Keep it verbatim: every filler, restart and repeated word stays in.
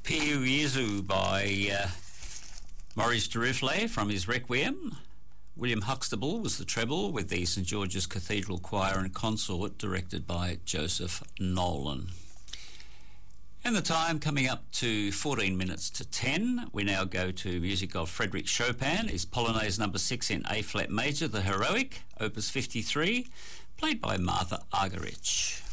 Piu Yezu by uh, Maurice Duruflé from his Requiem. William Huxtable was the treble with the St George's Cathedral Choir and Consort, directed by Joseph Nolan. And the time coming up to fourteen minutes to ten. We now go to music of Frédéric Chopin, his Polonaise number six in A-flat major, the Heroic, opus fifty-three, played by Martha Argerich.